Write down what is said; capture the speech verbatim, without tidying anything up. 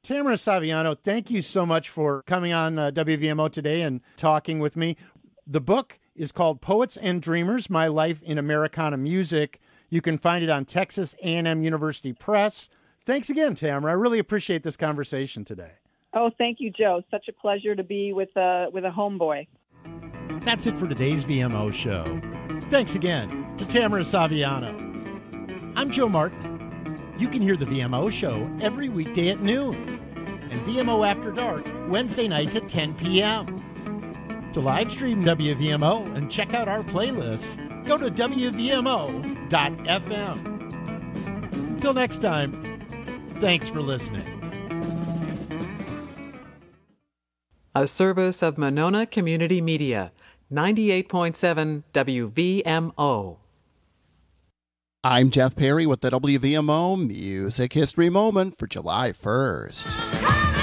Tamara Saviano, thank you so much for coming on uh, W V M O today and talking with me. The book is called Poets and Dreamers, My Life in Americana Music. You can find it on Texas A and M University Press. Thanks again, Tamara. I really appreciate this conversation today. Oh, thank you, Joe. Such a pleasure to be with a, with a homeboy. That's it for today's V M O show. Thanks again to Tamara Saviano. I'm Joe Martin. You can hear the V M O show every weekday at noon and V M O After Dark Wednesday nights at ten p.m. To live stream W V M O and check out our playlists, go to W V M O dot F M. Until next time, thanks for listening. A service of Monona Community Media, ninety-eight point seven W V M O. I'm Jeff Perry with the W V M O Music History Moment for July first.